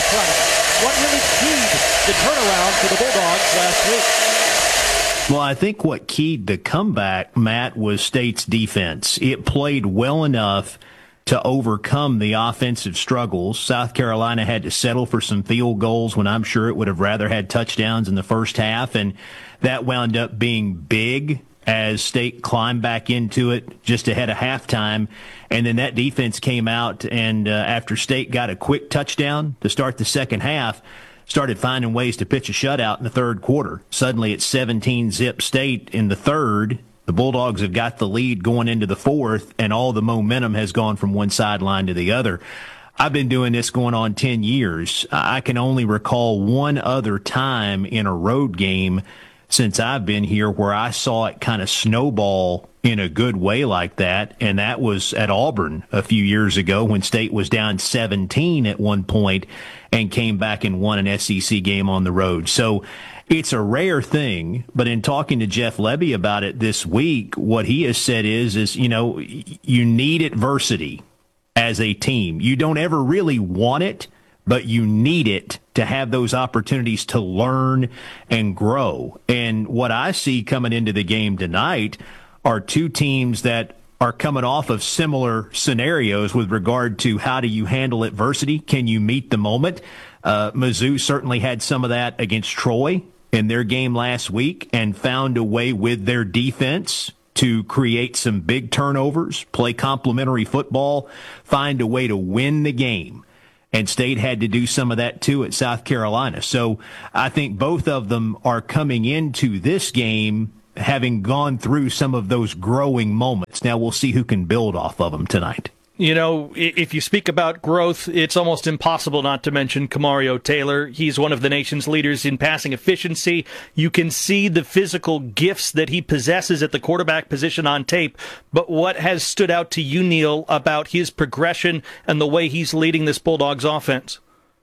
Athletics. What really keyed the turnaround for the Bulldogs last week? Well, I think what keyed the comeback, Matt, was State's defense. It played well enough to overcome the offensive struggles. South Carolina had to settle for some field goals when I'm sure it would have rather had touchdowns in the first half, and that wound up being big as State climbed back into it just ahead of halftime. And then that defense came out, and after State got a quick touchdown to start the second half, started finding ways to pitch a shutout in the third quarter. Suddenly it's 17-zip State in the third. The Bulldogs have got the lead going into the fourth, and all the momentum has gone from one sideline to the other. I've been doing this going on 10 years. I can only recall one other time in a road game since I've been here where I saw it kind of snowball in a good way like that, and that was at Auburn a few years ago when State was down 17 at one point and came back and won an SEC game on the road. So it's a rare thing, but in talking to Jeff Lebby about it this week, what he has said is, you know, you need adversity as a team. You don't ever really want it, but you need it to have those opportunities to learn and grow. And what I see coming into the game tonight are two teams that are coming off of similar scenarios with regard to how do you handle adversity? Can you meet the moment? Mizzou certainly had some of that against Troy in their game last week and found a way with their defense to create some big turnovers, play complementary football, find a way to win the game. And State had to do some of that, too, at South Carolina. So I think both of them are coming into this game having gone through some of those growing moments. Now we'll see who can build off of them tonight. You know, if you speak about growth, it's almost impossible not to mention Kamario Taylor. He's one of the nation's leaders in passing efficiency. You can see the physical gifts that he possesses at the quarterback position on tape. But what has stood out to you, Neil, about his progression and the way he's leading this Bulldogs offense?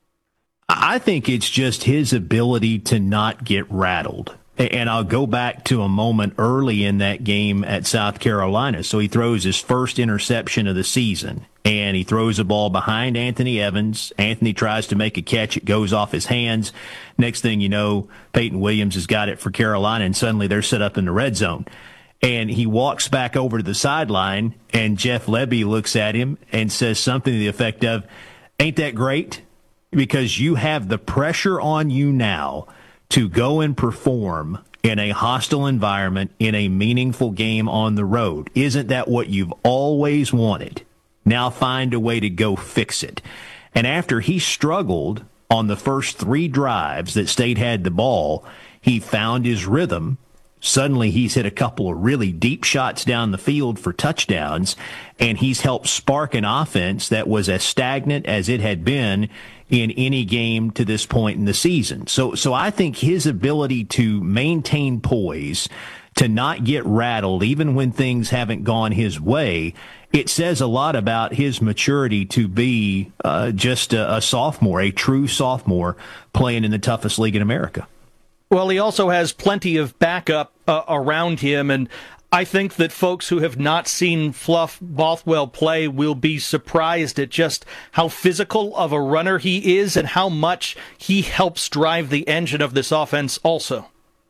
I think it's just his ability to not get rattled. And I'll go back to a moment early in that game at South Carolina. So he throws his first interception of the season, and he throws a ball behind Anthony Evans. Anthony tries to make a catch. It goes off his hands. Next thing you know, Peyton Williams has got it for Carolina, and suddenly they're set up in the red zone. And he walks back over to the sideline, and Jeff Lebby looks at him and says something to the effect of, "Ain't that great? Because you have the pressure on you now to go and perform in a hostile environment in a meaningful game on the road. Isn't that what you've always wanted? Now find a way to go fix it." And after he struggled on the first three drives that State had the ball, he found his rhythm. Suddenly he's hit a couple of really deep shots down the field for touchdowns, and he's helped spark an offense that was as stagnant as it had been in any game to this point in the season. So I think his ability to maintain poise, to not get rattled even when things haven't gone his way, it says a lot about his maturity to be just a sophomore, a true sophomore playing in the toughest league in America. Well, he also has plenty of backup around him, and I think that folks who have not seen Fluff Bothwell play will be surprised at just how physical of a runner he is and how much he helps drive the engine of this offense also.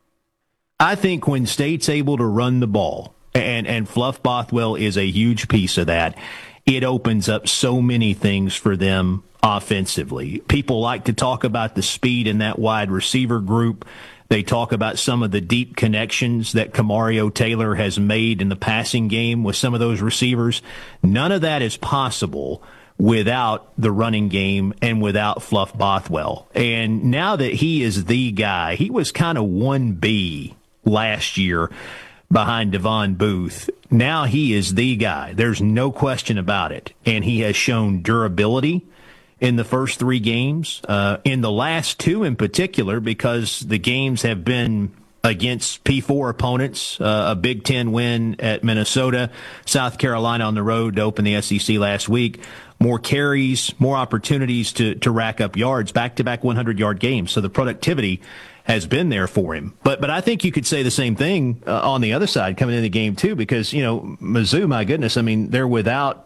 I think when State's able to run the ball, and Fluff Bothwell is a huge piece of that, it opens up so many things for them offensively. People like to talk about the speed in that wide receiver group. They talk about some of the deep connections that Kamario Taylor has made in the passing game with some of those receivers. None of that is possible without the running game and without Fluff Bothwell. And now that he is the guy, he was kind of 1B last year behind Devon Booth. Now he is the guy. There's no question about it. And he has shown durability in the first three games, in the last two in particular, because the games have been against P4 opponents, a Big Ten win at Minnesota, South Carolina on the road to open the SEC last week, more carries, more opportunities to rack up yards, back-to-back 100-yard games. So the productivity has been there for him. But I think you could say the same thing on the other side coming into the game too, because Mizzou, my goodness, I mean they're without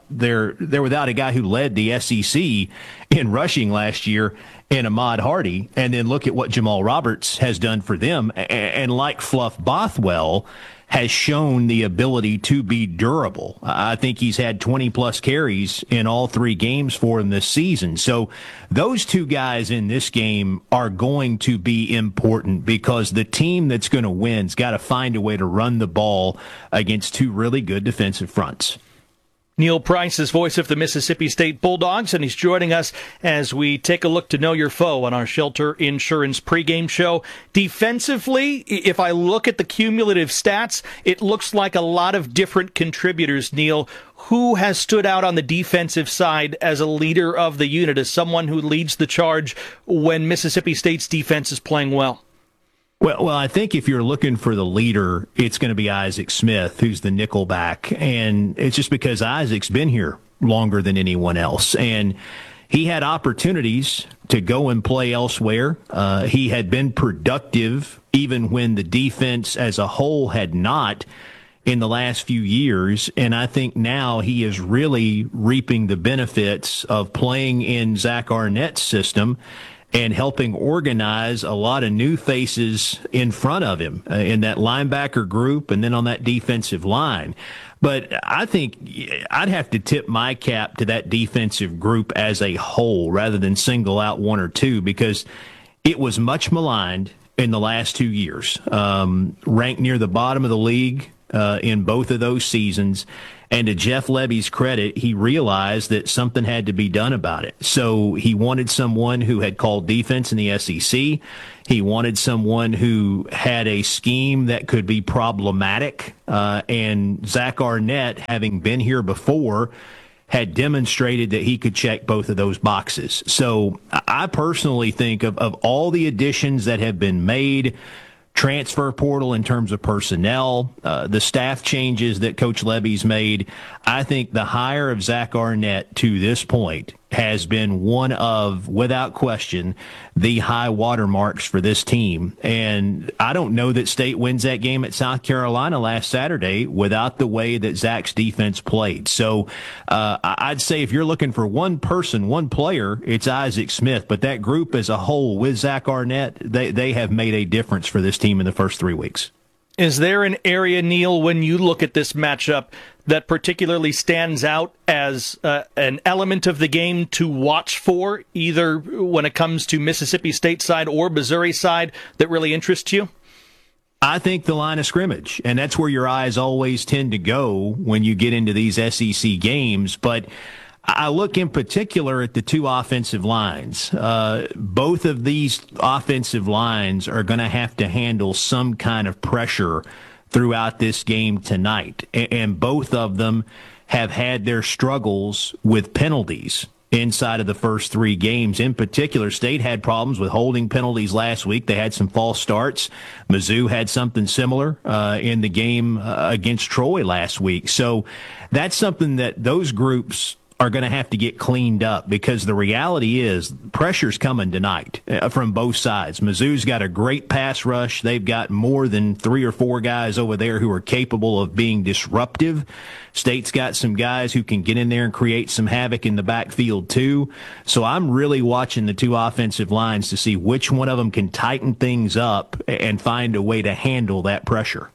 a guy who led the SEC in rushing last year in Ahmad Hardy, and then look at what Jamal Roberts has done for them, and like Fluff Bothwell has shown the ability to be durable. I think he's had 20-plus carries in all 3 games for him this season. So those 2 guys in this game are going to be important because the team that's going to win's got to find a way to run the ball against 2 really good defensive fronts. Neil Price is voice of the Mississippi State Bulldogs, and he's joining us as we take a look to know your foe on our Shelter Insurance pregame show. Defensively, if I look at the cumulative stats, it looks like a lot of different contributors, Neil. Who has stood out on the defensive side as a leader of the unit, as someone who leads the charge when Mississippi State's defense is playing well? Well, I think if you're looking for the leader, it's going to be Isaac Smith, who's the nickelback. And it's just because Isaac's been here longer than anyone else. And he had opportunities to go and play elsewhere. He had been productive even when the defense as a whole had not in the last few years. And I think now he is really reaping the benefits of playing in Zach Arnett's system and helping organize a lot of new faces in front of him in that linebacker group and then on that defensive line. But I think I'd have to tip my cap to that defensive group as a whole rather than single out 1 or 2, because it was much maligned in the last 2 years, ranked near the bottom of the league in both of those seasons. And to Jeff Lebby's credit, he realized that something had to be done about it. So he wanted someone who had called defense in the SEC. He wanted someone who had a scheme that could be problematic. And Zach Arnett, having been here before, had demonstrated that he could check both of those boxes. So I personally think of all the additions that have been made, transfer portal in terms of personnel, the staff changes that Coach Lebby's made, I think the hire of Zach Arnett to this point has been one of, without question, the high watermarks for this team. And I don't know that State wins that game at South Carolina last Saturday without the way that Zach's defense played. So I'd say if you're looking for one person, one player, it's Isaac Smith. But that group as a whole with Zach Arnett, they have made a difference for this team in the first 3 weeks. Is there an area, Neil, when you look at this matchup that particularly stands out as an element of the game to watch for, either when it comes to Mississippi State side or Missouri side, that really interests you? I think the line of scrimmage, and that's where your eyes always tend to go when you get into these SEC games. But I look in particular at the 2 offensive lines. Both of these offensive lines are going to have to handle some kind of pressure throughout this game tonight. And both of them have had their struggles with penalties inside of the first 3 games. In particular, State had problems with holding penalties last week. They had some false starts. Mizzou had something similar in the game against Troy last week. So that's something that those groups are going to have to get cleaned up, because the reality is pressure's coming tonight from both sides. Mizzou's got a great pass rush. They've got more than 3 or 4 guys over there who are capable of being disruptive. State's got some guys who can get in there and create some havoc in the backfield too. So I'm really watching the 2 offensive lines to see which one of them can tighten things up and find a way to handle that pressure.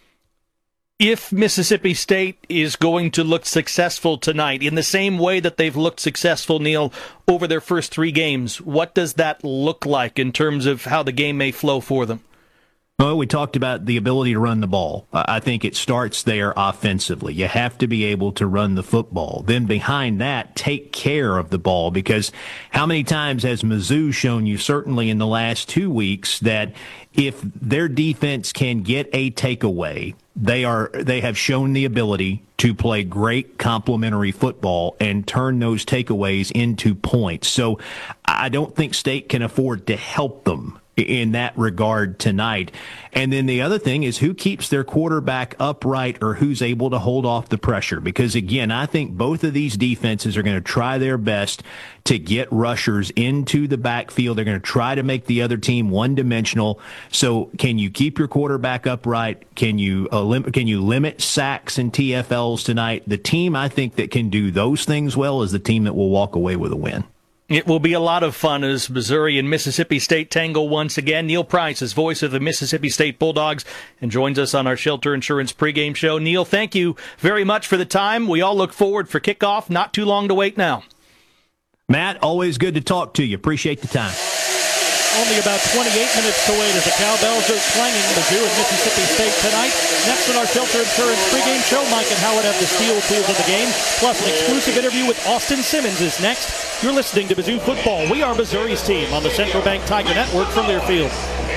If Mississippi State is going to look successful tonight in the same way that they've looked successful, Neil, over their first 3 games, what does that look like in terms of how the game may flow for them? Well, we talked about the ability to run the ball. I think it starts there offensively. You have to be able to run the football. Then behind that, take care of the ball, because how many times has Mizzou shown you, certainly in the last 2 weeks, that if their defense can get a takeaway, they have shown the ability to play great complementary football and turn those takeaways into points. So I don't think State can afford to help them in that regard tonight. And then the other thing is who keeps their quarterback upright or who's able to hold off the pressure. Because, again, I think both of these defenses are going to try their best to get rushers into the backfield. They're going to try to make the other team one-dimensional. So can you keep your quarterback upright? Can you limit sacks and TFLs tonight? The team I think that can do those things well is the team that will walk away with a win. It will be a lot of fun as Missouri and Mississippi State tangle once again. Neil Price is voice of the Mississippi State Bulldogs and joins us on our Shelter Insurance pregame show. Neil, thank you very much for the time. We all look forward for kickoff. Not too long to wait now. Matt, always good to talk to you. Appreciate the time. Only about 28 minutes to wait as the cowbells are clanging Mizzou and Mississippi State tonight. Next on our Shelter Insurance pregame show, Mike and Howard have the steel tools of the game, plus an exclusive interview with Austin Simmons is next. You're listening to Mizzou Football. We are Missouri's team on the Central Bank Tiger Network from Learfield.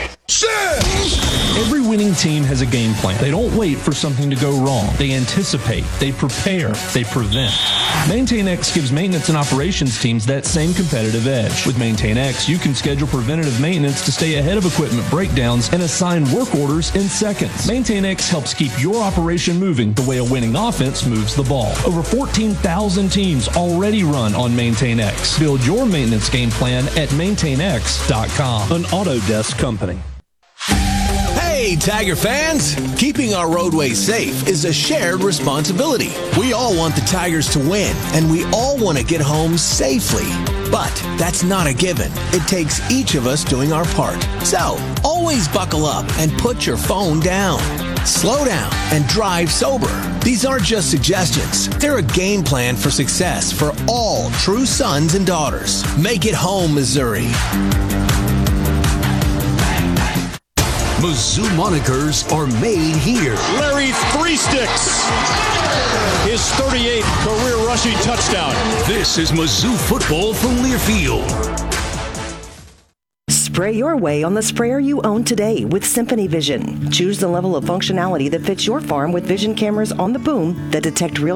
Every winning team has a game plan. They don't wait for something to go wrong. They anticipate, they prepare, they prevent. MaintainX gives maintenance and operations teams that same competitive edge. With MaintainX, you can schedule preventative maintenance to stay ahead of equipment breakdowns and assign work orders in seconds. MaintainX helps keep your operation moving the way a winning offense moves the ball. Over 14,000 teams already run on MaintainX. Build your maintenance game plan at maintainx.com. An Autodesk company. Hey, Tiger fans! Keeping our roadways safe is a shared responsibility. We all want the Tigers to win, and we all want to get home safely. But that's not a given. It takes each of us doing our part. So, always buckle up and put your phone down. Slow down and drive sober. These aren't just suggestions. They're a game plan for success for all true sons and daughters. Make it home, Missouri. Mizzou monikers are made here. Larry Three Sticks, his 38th career rushing touchdown. This is Mizzou football from Learfield. Spray your way on the sprayer you own today with Symphony Vision. Choose the level of functionality that fits your farm with vision cameras on the boom that detect real